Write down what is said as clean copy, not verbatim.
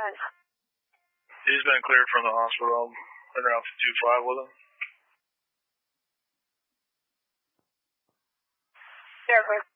He's been cleared from the hospital. Been around 2-5 with him. Airport.